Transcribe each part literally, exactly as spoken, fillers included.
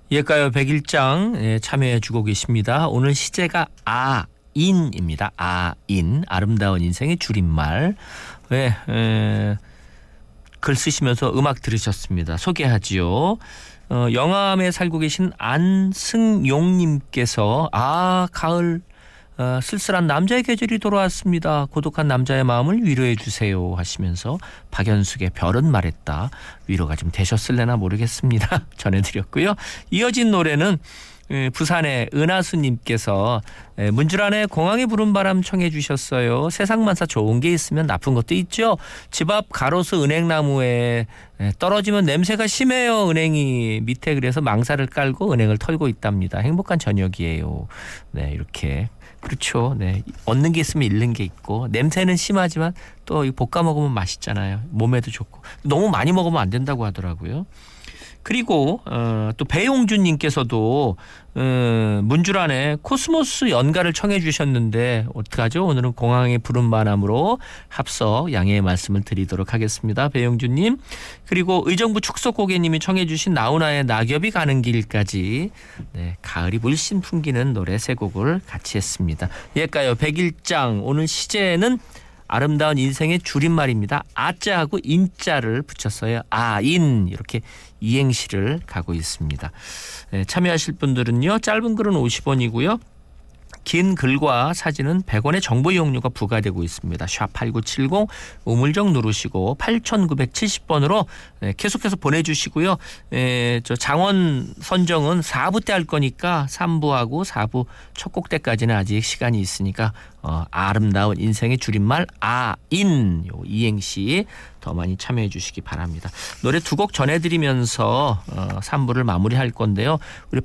예가요 백일 장 예, 참여해주고 계십니다. 오늘 시제가 아인입니다. 아인, 아름다운 인생의 줄임말. 네, 에, 글 쓰시면서 음악 들으셨습니다. 소개하지요. 어, 영암에 살고 계신 안승용님께서 아 가을 어, 쓸쓸한 남자의 계절이 돌아왔습니다. 고독한 남자의 마음을 위로해 주세요 하시면서 박연숙의 별은 말했다. 위로가 좀 되셨을래나 모르겠습니다. 전해드렸고요. 이어진 노래는 부산의 은하수님께서 문주란의 공항에 부는 바람 청해 주셨어요. 세상만사 좋은 게 있으면 나쁜 것도 있죠. 집 앞 가로수 은행나무에 떨어지면 냄새가 심해요. 은행이 밑에 그래서 망사를 깔고 은행을 털고 있답니다. 행복한 저녁이에요. 네, 이렇게. 그렇죠. 네. 얻는 게 있으면 잃는 게 있고 냄새는 심하지만 또 볶아 먹으면 맛있잖아요. 몸에도 좋고 너무 많이 먹으면 안 된다고 하더라고요. 그리고 어, 또 배용준님께서도 어, 문주란에 코스모스 연가를 청해 주셨는데 어떡하죠? 오늘은 공항에 부른 바람으로 합석 양해의 말씀을 드리도록 하겠습니다. 배용준님. 그리고 의정부 축소고개님이 청해 주신 나훈아의 낙엽이 가는 길까지 네, 가을이 물씬 풍기는 노래 세 곡을 같이 했습니다. 예가요 백일장 오늘 시제는 아름다운 인생의 줄임말입니다. 아자하고 인자를 붙였어요. 아인 이렇게 이행시를 가고 있습니다. 네, 참여하실 분들은요. 짧은 글은 오십 원이고요. 긴 글과 사진은 백 원의 정보 이용료가 부과되고 있습니다. 샵 팔구칠공 우물정 누르시고 팔천구백칠십 번으로 네, 계속해서 보내주시고요. 에, 저 장원 선정은 사 부 때 할 거니까 삼 부하고 사 부 첫 곡때까지는 아직 시간이 있으니까 어, 아름다운 인생의 줄임말 아인 요 이행시 더 많이 참여해 주시기 바랍니다. 노래 두 곡 전해드리면서 어, 삼 부를 마무리할 건데요. 우리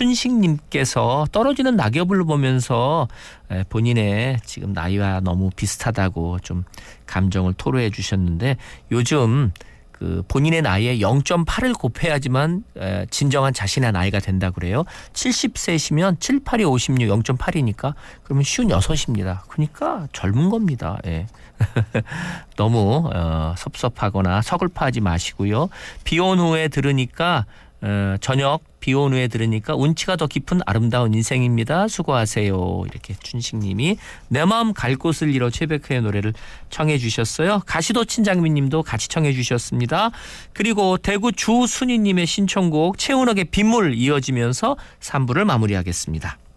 박춘식님께서 떨어지는 낙엽을 보면서 에, 본인의 지금 나이와 너무 비슷하다고 좀 감정을 토로해 주셨는데 요즘 그 본인의 나이에 영 점 팔을 곱해야지만 에, 진정한 자신의 나이가 된다 그래요. 칠십 세시면 칠, 팔이 오십육, 영 점 팔이니까 그러면 쉰여섯입니다. 그러니까 젊은 겁니다. 예. 너무 어, 섭섭하거나 서글퍼하지 마시고요. 비 온 후에 들으니까 어, 저녁 비 온 후에 들으니까 운치가 더 깊은 아름다운 인생입니다. 수고하세요. 이렇게 춘식님이 내 마음 갈 곳을 잃어 최백호의 노래를 청해 주셨어요. 가시도친 장미님도 같이 청해 주셨습니다. 그리고 대구 주순희님의 신청곡 최은옥의 빗물 이어지면서 삼 부를 마무리하겠습니다.